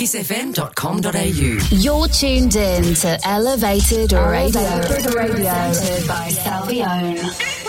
kissfm.com.au. You're tuned in to Elevated Radio. Presented by Salvione.